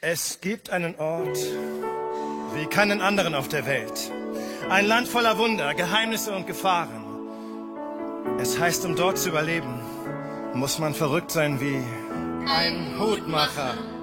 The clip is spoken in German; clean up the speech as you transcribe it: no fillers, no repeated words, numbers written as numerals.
Es gibt einen Ort wie keinen anderen auf der Welt. Ein Land voller Wunder, Geheimnisse und Gefahren. Es heißt, um dort zu überleben, muss man verrückt sein wie ein Hutmacher.